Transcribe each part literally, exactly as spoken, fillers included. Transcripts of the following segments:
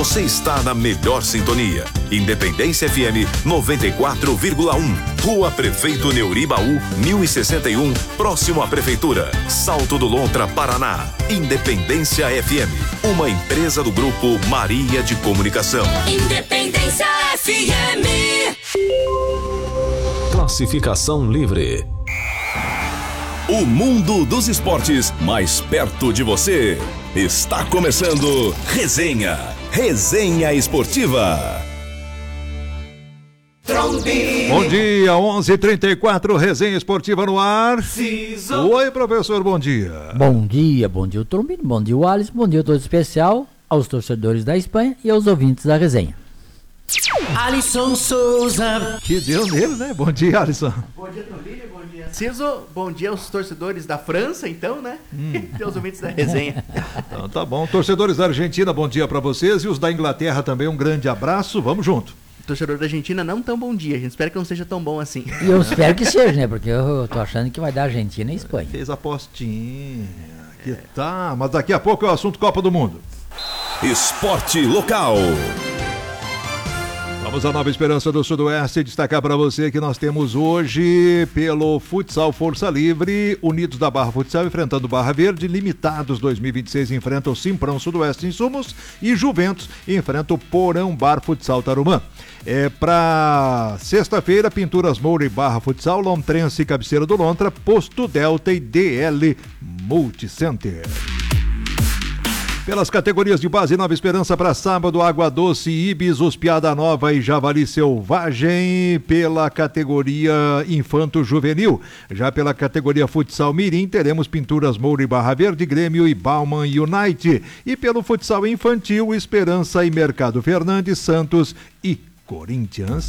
Você está na melhor sintonia. Independência F M noventa e quatro vírgula um. Rua Prefeito Neuribaú, mil e sessenta e um, próximo à Prefeitura. Salto do Lontra, Paraná. Independência F M, uma empresa do Grupo Maria de Comunicação. Independência F M. Classificação livre. O mundo dos esportes mais perto de você. Está começando Resenha. Resenha Esportiva. Bom dia, onze e trinta e quatro, Resenha Esportiva no ar. Oi, professor, bom dia. Bom dia, bom dia o Trombino, bom dia o Alisson, bom dia todo especial aos torcedores da Espanha e aos ouvintes da Resenha. Alisson Souza. Que deu nele, né? Bom dia, Alisson. Bom dia, Trombino, bom dia, Ciso. Bom dia aos torcedores da França, então, né? Hum. E aos ouvintes da Resenha. Então tá bom. Torcedores da Argentina, bom dia pra vocês. E os da Inglaterra também, um grande abraço. Vamos junto. Torcedor da Argentina, não tão bom dia. A gente espera que não seja tão bom assim. E eu espero que seja, né? Porque eu tô achando que vai dar Argentina e Espanha. Fez a apostinha. Que tá. Mas daqui a pouco é o assunto Copa do Mundo. Esporte local. Vamos à Nova Esperança do Sudoeste, destacar para você que nós temos hoje, pelo Futsal Força Livre, Unidos da Barra Futsal enfrentando Barra Verde, Limitados dois mil e vinte e seis enfrenta o Simprão Sudoeste Insumos e Juventus enfrenta o Porão Bar Futsal Tarumã. É para sexta-feira, Pinturas Moura e Barra Futsal, Lontrense e Cabeceira do Lontra, Posto Delta e D L Multicenter. Pelas categorias de base, Nova Esperança para sábado, Água Doce, Ibis, Ospiada Nova e Javali Selvagem. Pela categoria Infanto Juvenil. Já pela categoria Futsal Mirim, teremos Pinturas Moura e Barra Verde, Grêmio e Bauman United. E pelo Futsal Infantil, Esperança e Mercado Fernandes, Santos e Corinthians.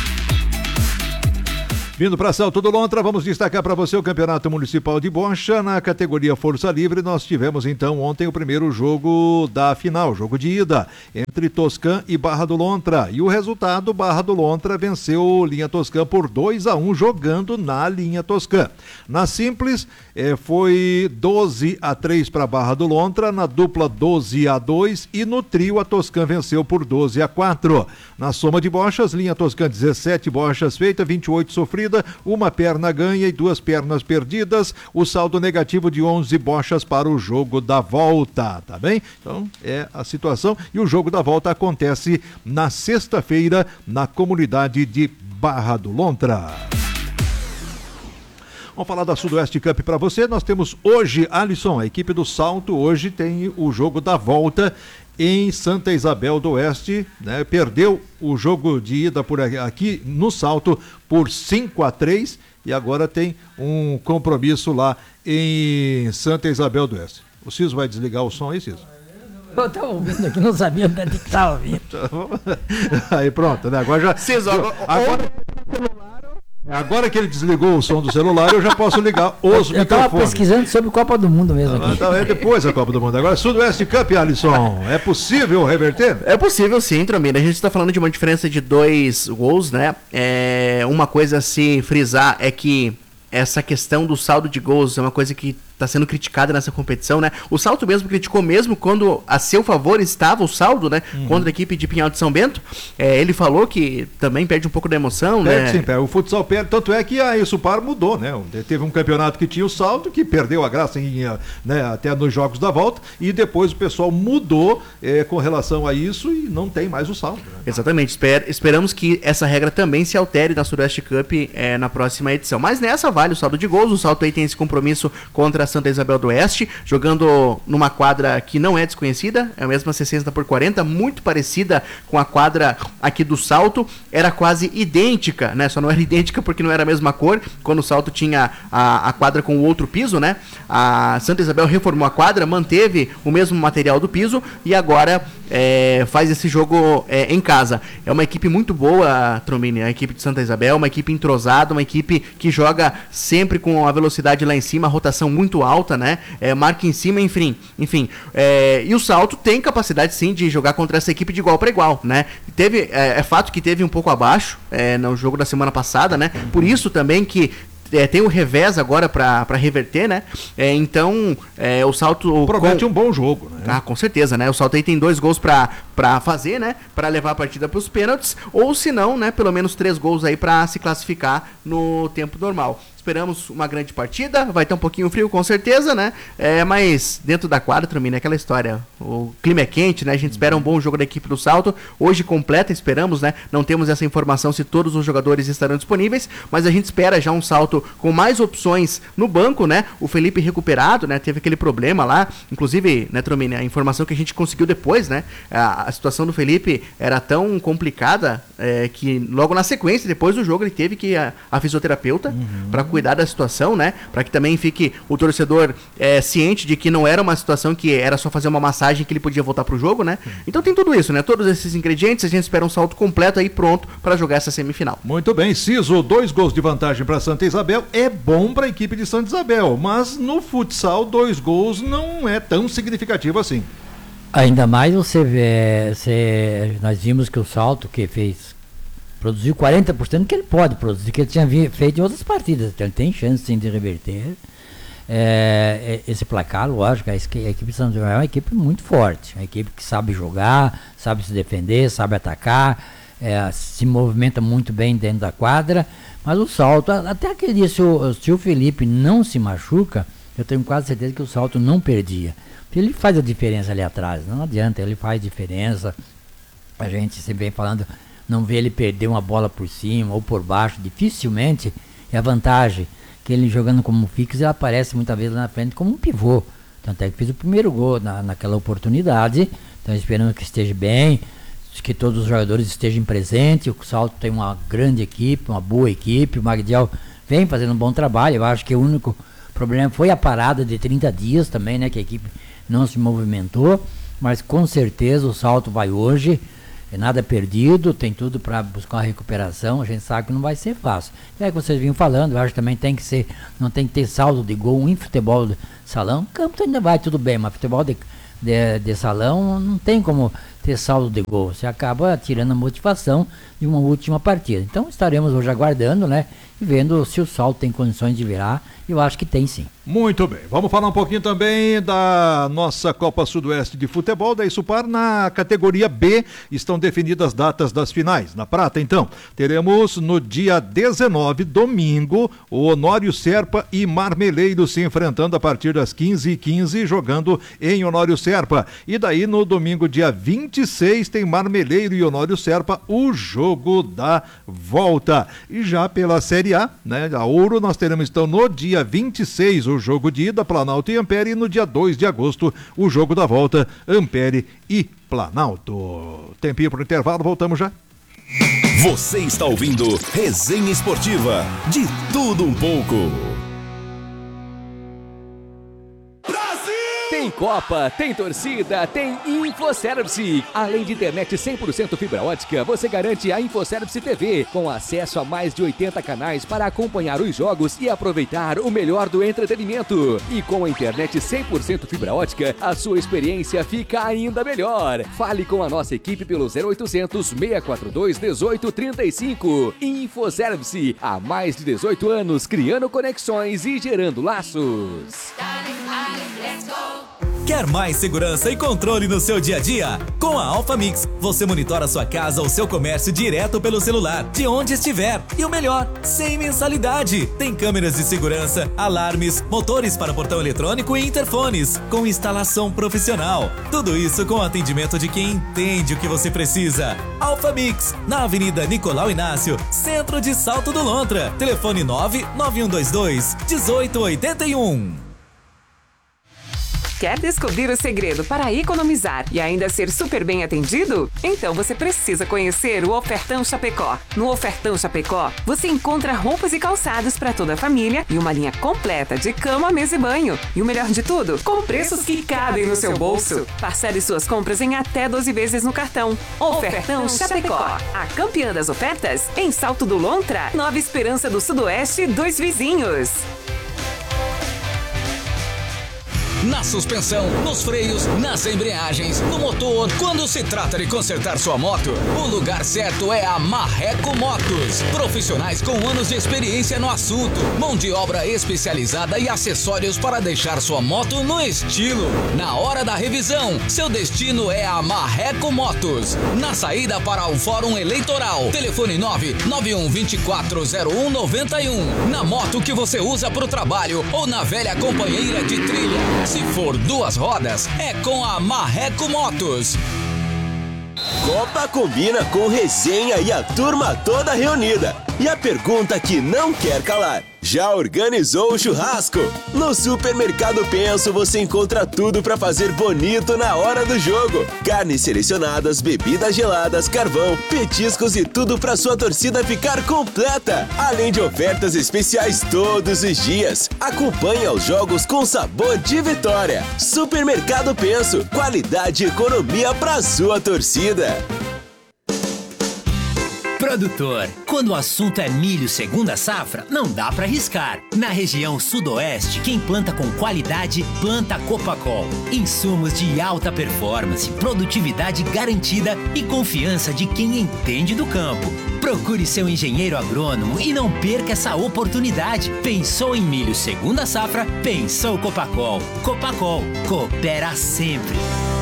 Vindo para Salto do Lontra, vamos destacar para você o Campeonato Municipal de Bocha. Na categoria Força Livre, nós tivemos então ontem o primeiro jogo da final, jogo de ida, entre Toscã e Barra do Lontra. E o resultado, Barra do Lontra venceu Linha Toscã por dois a um, jogando na Linha Toscã. Na Simples, eh, foi doze a três para Barra do Lontra, na dupla doze a dois e no trio a Toscã venceu por doze a quatro. Na soma de bochas, Linha Toscã dezessete bochas feitas, vinte e oito sofridas, uma perna ganha e duas pernas perdidas, o saldo negativo de onze bochas para o jogo da volta, tá bem? Então é a situação e o jogo da volta acontece na sexta-feira na comunidade de Barra do Lontra. Vamos falar da Sudoeste Cup para você, nós temos hoje, Alisson, a equipe do Salto hoje tem o jogo da volta em Santa Isabel do Oeste, né? Perdeu o jogo de ida por aqui no Salto por cinco a três e agora tem um compromisso lá em Santa Isabel do Oeste. O Ciso vai desligar o som aí, Ciso? Eu estava ouvindo aqui, não sabia onde que estava ouvindo. Aí pronto, né? Agora já... Ciso, agora... agora... Agora que ele desligou o som do celular, eu já posso ligar os eu, microfones. Eu estava pesquisando sobre Copa do Mundo mesmo aqui. Então, é depois a Copa do Mundo. Agora, Sudoeste Cup, Alisson, é possível reverter? É possível sim, Trombino. A gente está falando de uma diferença de dois gols, né? É, uma coisa a se frisar é que essa questão do saldo de gols é uma coisa que está sendo criticada nessa competição, né? O Salto mesmo criticou mesmo quando a seu favor estava o saldo, né? Uhum. Contra a equipe de Pinhal de São Bento. É, ele falou que também perde um pouco da emoção, perde, né? Sim, perde. O futsal perde, tanto é que a Isupar mudou, né? Teve um campeonato que tinha o saldo, que perdeu a graça em, né, até nos jogos da volta, e depois o pessoal mudou é, com relação a isso e não tem mais o saldo. Né? Exatamente. Esper, esperamos que essa regra também se altere na Sudoeste Cup é, na próxima edição. Mas nessa vale o saldo de gols. O Salto aí tem esse compromisso contra a Santa Isabel do Oeste, jogando numa quadra que não é desconhecida, é a mesma sessenta por quarenta, muito parecida com a quadra aqui do Salto, era quase idêntica, né? Só não era idêntica porque não era a mesma cor, quando o Salto tinha a, a quadra com o outro piso, né? A Santa Isabel reformou a quadra, manteve o mesmo material do piso e agora é, faz esse jogo é, em casa. É uma equipe muito boa, Trombini, a equipe de Santa Isabel, uma equipe entrosada, uma equipe que joga sempre com a velocidade lá em cima, a rotação muito alta, né? É, marca em cima, enfim. enfim é, e o Salto tem capacidade sim de jogar contra essa equipe de igual para igual, né? Teve, é, é fato que teve um pouco abaixo é, no jogo da semana passada, né? Por isso também que É, tem o revés agora para reverter, né? É, então, é, o Salto... Promete com... um bom jogo, né? Ah, com certeza, né? O Salto aí tem dois gols para para fazer, né? Para levar a partida para os pênaltis, ou se não, né? Pelo menos três gols aí para se classificar no tempo normal. Esperamos uma grande partida, vai ter um pouquinho frio com certeza, né? É, mas dentro da quadra, Tromini, aquela história, o clima é quente, né? A gente espera um bom jogo da equipe do Salto, hoje completa, esperamos, né? Não temos essa informação se todos os jogadores estarão disponíveis, mas a gente espera já um Salto com mais opções no banco, né? O Felipe recuperado, né? Teve aquele problema lá, inclusive, né, Tromini, a informação que a gente conseguiu depois, né? A, a situação do Felipe era tão complicada é, que logo na sequência, depois do jogo, ele teve que ir a, a fisioterapeuta uhum. para cuidar da situação, né? Para que também fique o torcedor é, ciente de que não era uma situação que era só fazer uma massagem que ele podia voltar pro jogo, né? Então tem tudo isso, né? Todos esses ingredientes, a gente espera um salto completo aí pronto para jogar essa semifinal. Muito bem, Ciso, dois gols de vantagem para Santa Isabel é bom para a equipe de Santa Isabel, mas no futsal dois gols não é tão significativo assim. Ainda mais você vê, você, nós vimos que o Salto que fez produziu quarenta por cento que ele pode produzir, que ele tinha feito em outras partidas, então ele tem chance sim de reverter é, esse placar. Lógico, a equipe de São João é uma equipe muito forte, uma equipe que sabe jogar, sabe se defender, sabe atacar, é, se movimenta muito bem dentro da quadra, mas o Salto, até aquele dia, se o, se o Felipe não se machuca, eu tenho quase certeza que o Salto não perdia, porque ele faz a diferença ali atrás, não adianta, ele faz diferença, a gente se vem falando, não vê ele perder uma bola por cima ou por baixo, dificilmente é a vantagem, que ele jogando como fixo, ele aparece muitas vezes lá na frente como um pivô, tanto é que fez o primeiro gol na, naquela oportunidade, então esperando que esteja bem, que todos os jogadores estejam presentes, o Salto tem uma grande equipe, uma boa equipe, o Magdiel vem fazendo um bom trabalho, eu acho que o único problema foi a parada de trinta dias também, né, que a equipe não se movimentou, mas com certeza o Salto vai hoje, é nada perdido, tem tudo para buscar uma recuperação, a gente sabe que não vai ser fácil. É que vocês vinham falando, eu acho que também tem que ser, não tem que ter saldo de gol em futebol de salão, campo ainda vai tudo bem, mas futebol de, de, de salão não tem como ter saldo de gol, você acaba tirando a motivação de uma última partida. Então estaremos hoje aguardando, né, e vendo se o Salto tem condições de virar, eu acho que tem sim. Muito bem, vamos falar um pouquinho também da nossa Copa Sudoeste de Futebol, da Isupar. Na categoria B estão definidas as datas das finais. Na prata, então, teremos no dia dezenove, domingo, o Honório Serpa e Marmeleiro se enfrentando a partir das quinze e quinze, jogando em Honório Serpa. E daí no domingo, dia vinte e seis, tem Marmeleiro e Honório Serpa, o jogo da volta. E já pela Série A, né, a Ouro, nós teremos então no dia vinte e seis o jogo de ida, Planalto e Ampere, e no dia dois de agosto o jogo da volta, Ampere e Planalto. Tempinho para o intervalo, voltamos já. Você está ouvindo Resenha Esportiva, de tudo um pouco. Tem Copa, tem torcida, tem InfoService. Além de internet cem por cento fibra ótica, você garante a InfoService T V, com acesso a mais de oitenta canais para acompanhar os jogos e aproveitar o melhor do entretenimento. E com a internet cem por cento fibra ótica, a sua experiência fica ainda melhor. Fale com a nossa equipe pelo zero oitocentos, seis quatro dois, um oito três cinco. InfoService, há mais de dezoito anos, criando conexões e gerando laços. Quer mais segurança e controle no seu dia a dia? Com a Alpha Mix, você monitora sua casa ou seu comércio direto pelo celular, de onde estiver. E o melhor, sem mensalidade. Tem câmeras de segurança, alarmes, motores para portão eletrônico e interfones, com instalação profissional. Tudo isso com atendimento de quem entende o que você precisa. Alpha Mix, na Avenida Nicolau Inácio, centro de Salto do Lontra. Telefone nove nove um dois dois, um oito oito um. Quer descobrir o segredo para economizar e ainda ser super bem atendido? Então você precisa conhecer o Ofertão Chapecó. No Ofertão Chapecó, você encontra roupas e calçados para toda a família e uma linha completa de cama, mesa e banho. E o melhor de tudo, com preços que cabem no seu bolso. Parcele suas compras em até doze vezes no cartão. Ofertão Chapecó, a campeã das ofertas em Salto do Lontra, Nova Esperança do Sudoeste, dois vizinhos. na suspensão, nos freios, nas embreagens, no motor. Quando se trata de consertar sua moto, o lugar certo é a Marreco Motos. Profissionais com anos de experiência no assunto, mão de obra especializada e acessórios para deixar sua moto no estilo. Na hora da revisão, seu destino é a Marreco Motos. Na saída para o Fórum Eleitoral, telefone nove nove um dois quatro zero um nove um. Na moto que você usa para o trabalho ou na velha companheira de trilha. Se for duas rodas, é com a Marreco Motos. Copa combina com resenha e a turma toda reunida. E a pergunta que não quer calar: já organizou o churrasco? No Supermercado Penso você encontra tudo para fazer bonito na hora do jogo. Carnes selecionadas, bebidas geladas, carvão, petiscos e tudo para sua torcida ficar completa. Além de ofertas especiais todos os dias. Acompanhe os jogos com sabor de vitória. Supermercado Penso, qualidade e economia para sua torcida. Produtor, quando o assunto é milho segunda safra, não dá pra arriscar. Na região sudoeste, quem planta com qualidade, planta Copacol. Insumos de alta performance, produtividade garantida e confiança de quem entende do campo. Procure seu engenheiro agrônomo e não perca essa oportunidade. Pensou em milho segunda safra? Pensou Copacol. Copacol, coopera sempre.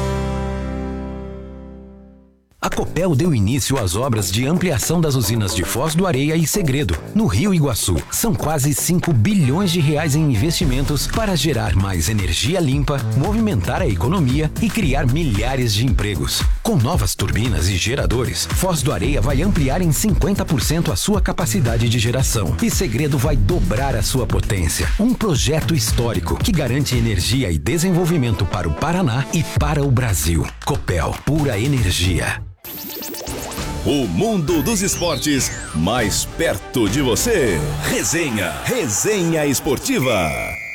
A Copel deu início às obras de ampliação das usinas de Foz do Areia e Segredo, no Rio Iguaçu. São quase cinco bilhões de reais em investimentos para gerar mais energia limpa, movimentar a economia e criar milhares de empregos. Com novas turbinas e geradores, Foz do Areia vai ampliar em cinquenta por cento a sua capacidade de geração e Segredo vai dobrar a sua potência. Um projeto histórico que garante energia e desenvolvimento para o Paraná e para o Brasil. Copel, pura energia. O mundo dos esportes mais perto de você. Resenha, Resenha Esportiva.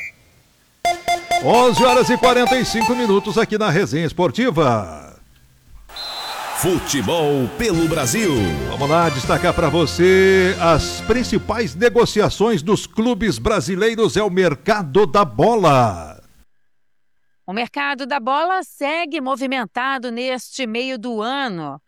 onze horas e quarenta e cinco minutos aqui na Resenha Esportiva. Futebol pelo Brasil. Vamos lá destacar para você as principais negociações dos clubes brasileiros. É o mercado da bola. O mercado da bola segue movimentado neste meio do ano.